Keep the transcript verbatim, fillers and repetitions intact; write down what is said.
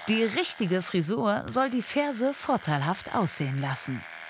Die richtige Frisur soll die Ferse vorteilhaft aussehen lassen.